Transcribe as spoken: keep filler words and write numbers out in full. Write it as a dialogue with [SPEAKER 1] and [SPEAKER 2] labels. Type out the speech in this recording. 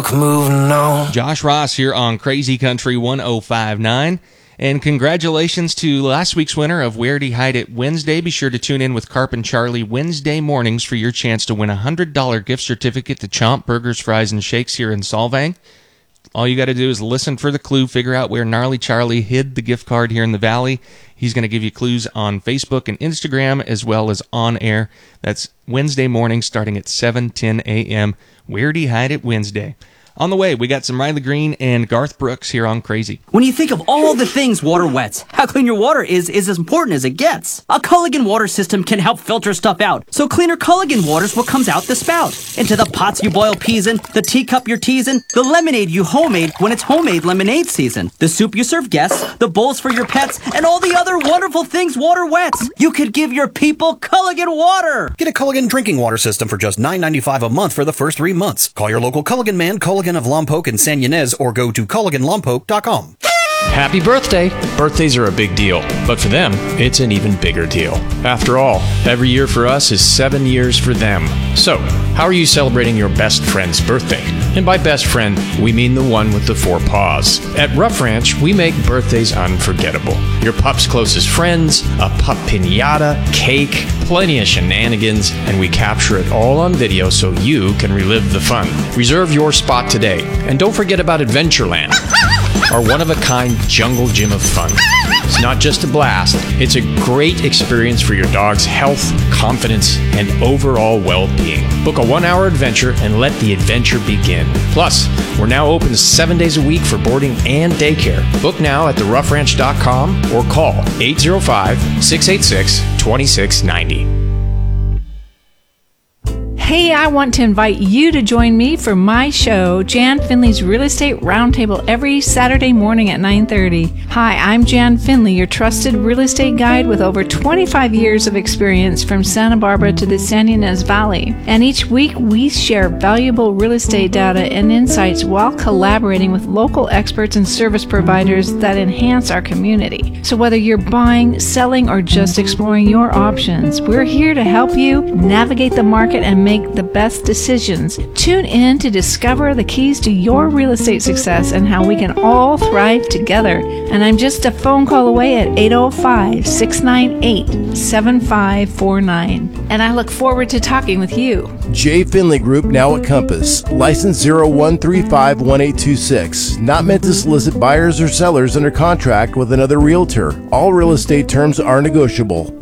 [SPEAKER 1] Moving on.
[SPEAKER 2] Josh Ross here on Crazy Country one oh five point nine. And congratulations to last week's winner of Where'd He Hide It Wednesday. Be sure to tune in with Carp and Charlie Wednesday mornings for your chance to win a one hundred dollars gift certificate to Chomp Burgers, Fries, and Shakes here in Solvang. All you got to do is listen for the clue, figure out where Gnarly Charlie hid the gift card here in the Valley. He's going to give you clues on Facebook and Instagram as well as on air. That's Wednesday morning starting at seven ten a.m. Where'd He Hide It Wednesday. On the way, we got some Riley Green and Garth Brooks here on Crazy.
[SPEAKER 3] When you think of all the things water wets, how clean your water is is as important as it gets. A Culligan water system can help filter stuff out, so cleaner Culligan water's what comes out the spout. Into the pots you boil peas in, the teacup you're teasing, the lemonade you homemade when it's homemade lemonade season, the soup you serve guests, the bowls for your pets, and all the other wonderful things water wets. You could give your people Culligan water.
[SPEAKER 4] Get a Culligan drinking water system for just nine ninety-five a month for the first three months. Call your local Culligan man, Culligan of Lompoc and San Ynez, or go to Culligan Lompoc dot com.
[SPEAKER 5] Happy birthday! Birthdays are a big deal, but for them, it's an even bigger deal. After all, every year for us is seven years for them. So, how are you celebrating your best friend's birthday? And by best friend, we mean the one with the four paws. At Rough Ranch, we make birthdays unforgettable. Your pup's closest friends, a pup piñata, cake, plenty of shenanigans, and we capture it all on video so you can relive the fun. Reserve your spot today, and don't forget about Adventureland, our one-of-a-kind jungle gym of fun. It's not just a blast, it's a great experience for your dog's health, confidence, and overall well-being. Book a one-hour adventure and let the adventure begin. Plus, we're now open seven days a week for boarding and daycare. Book now at the rough ranch dot com or call eight oh five, six eight six, two six nine oh.
[SPEAKER 6] Hey, I want to invite you to join me for my show, Jan Finley's Real Estate Roundtable, every Saturday morning at nine thirty. Hi, I'm Jan Finley, your trusted real estate guide with over twenty-five years of experience from Santa Barbara to the San Ynez Valley. And each week, we share valuable real estate data and insights while collaborating with local experts and service providers that enhance our community. So whether you're buying, selling, or just exploring your options, we're here to help you navigate the market and make the best decisions. Tune in to discover the keys to your real estate success and how we can all thrive together. And I'm just a phone call away at eight oh five, six nine eight, seven five four nine. And I look forward to talking with you.
[SPEAKER 7] J. Finley Group, now at Compass. License zero one three five one eight two six. Not meant to solicit buyers or sellers under contract with another realtor. All real estate terms are negotiable.